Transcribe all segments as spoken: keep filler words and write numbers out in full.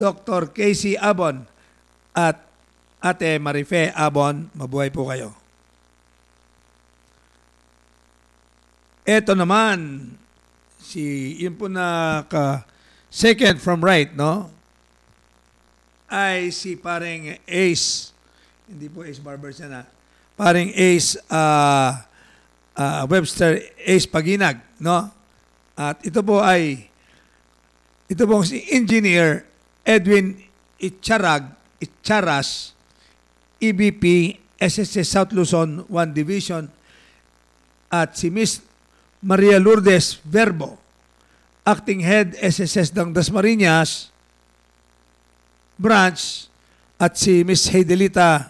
Doctor Casey Abon at Ate Marife Abon. Mabuhay po kayo. Ito naman, si, yun po na ka, second from right, no? Ay si paring Ace, hindi po Ace Barber siya na, paring Ace uh, uh, Webster Ace Paginag, no? At ito po ay, ito po si Engineer Edwin Itcharag, Itcharas, E B P, S S S South Luzon, one Division, at si Miss Maria Lourdes Verbo, Acting Head S S S ng Dasmariñas Branch, at si Miss Heidelita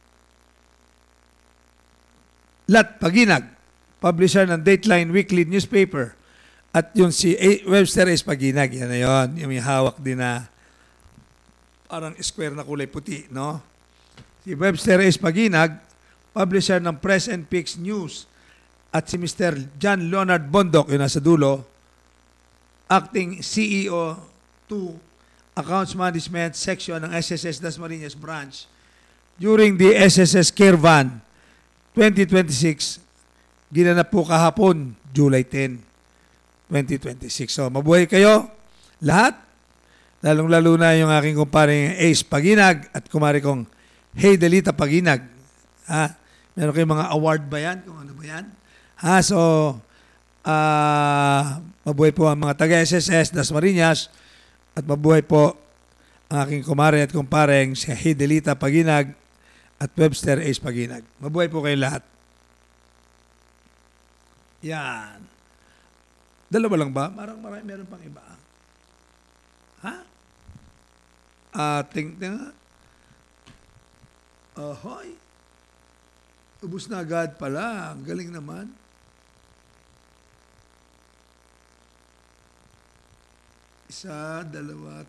Lat Paginag, publisher ng Dateline Weekly Newspaper, at yung si A- Webster S. Paginag, yan na yun, yung may hawak din na parang square na kulay puti, no? Si Webster S. Paginag, publisher ng Press and Pix News, at si Mister John Leonard Bondok, yun nasa dulo, acting C E O two Accounts Management Section ng S S S Dasmariñas Branch during the S S S Carevan twenty twenty-six, ginanap po kahapon, July tenth, twenty twenty-six. So, mabuhay kayo lahat, lalong-lalo na yung aking kumparing Ace Paginag at kumari kong Heidelita Paginag. Ha? Meron kayong mga award ba yan? Kung ano ba yan? Ha, so, uh, mabuhay po ang mga taga-S S S Dasmariñas at mabuhay po ang aking kumare at kumpareng si Heidelita Paginag at Webster Ace Paginag. Mabuhay po kayo lahat. Yan. Dalawa lang ba? Marang marami, meron pang iba. Ha? Ah, uh, ting ting. Ahoy. Ubus na agad pala. Ang galing naman. Isa, dalawa.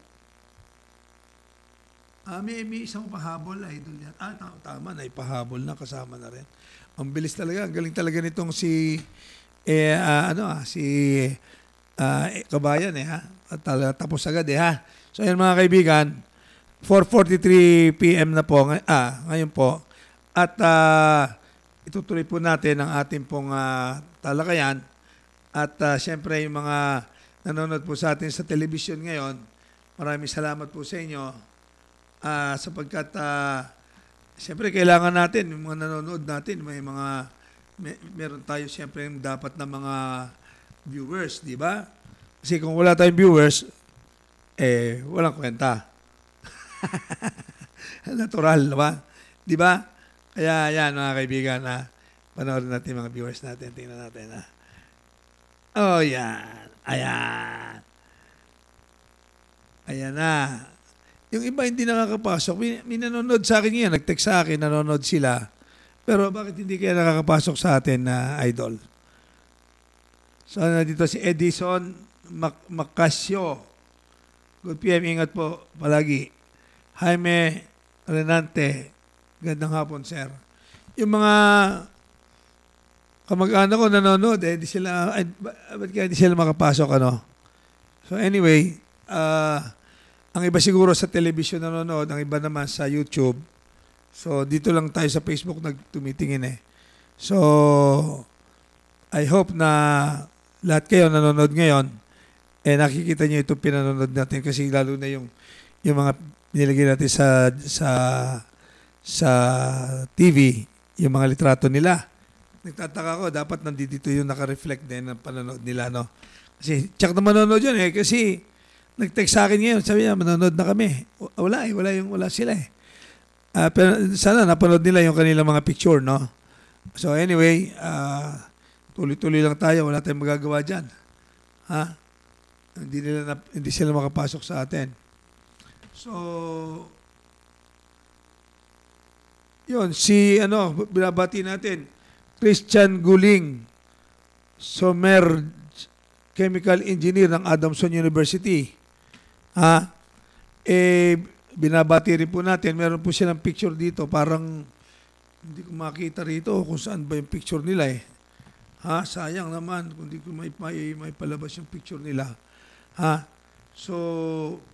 Ah, may, may isang pahabol, idol yan. Ah, tama, tama na, ipahabol na, kasama na rin. Ang bilis talaga, ang galing talaga nitong si, eh, uh, ano ah, si uh, Kabayan eh, ha? At, tapos agad eh, ha? So, yan mga kaibigan, four forty-three p m na po, ngay- ah, ngayon po. At, uh, itutuloy po natin ang ating pong uh, talakayan. At, uh, syempre, yung mga nanonood po sa atin sa television ngayon, maraming salamat po sa inyo uh, sapagkat uh, siyempre kailangan natin, yung mga nanonood natin, may mga, may, meron tayo siyempre dapat na mga viewers, di ba? Kasi kung wala tayong viewers, eh, walang kwenta. Natural, di ba? Di ba? Kaya yan mga kaibigan, na panoorin natin mga viewers natin, tingnan natin. Ha? Oh, yan. Ayan. Ayan na. Yung iba hindi nakakapasok. May, may nanonood sa akin ngayon. Nag-text sa akin, nanonood sila. Pero bakit hindi kaya nakakapasok sa atin na uh, idol? So, dito si Edison Mac- Macasio. Good P M. Ingat po palagi. Jaime Renante. Gandang hapon, sir. Yung mga kamag-anak ko nanonood, eh, di sila, ay, ba, ba't kaya di sila makapasok, ano? So anyway, uh, ang iba siguro sa television nanonood, ang iba naman sa YouTube. So dito lang tayo sa Facebook nagtumitingin eh. So, I hope na lahat kayo nanonood ngayon, eh nakikita niyo itong pinanonood natin kasi lalo na yung, yung mga nilagay natin sa, sa, sa T V, yung mga litrato nila. Nagtataka ko, dapat nandito yung naka-reflect din ng panonood nila, no? Kasi, tsak na manonood yun eh, kasi nag-text sa akin ngayon, sabi niya, manonood na kami. Wala eh, wala, yung, wala sila eh. Uh, pero sana napanood nila yung kanilang mga picture, no? So anyway, uh, tuloy-tuloy lang tayo, wala tayong magagawa dyan. Ha? Hindi, nila, hindi sila makapasok sa atin. So, yun, si, ano, binabati natin, Christian Guling, Somer Chemical Engineer ng Adamson University. Ha? Eh, binabati rin po natin. Meron po silang picture dito. Parang hindi ko makita rito kung saan ba yung picture nila eh. Ha? Sayang naman kung hindi ko may, may, may palabas yung picture nila. Ha? So,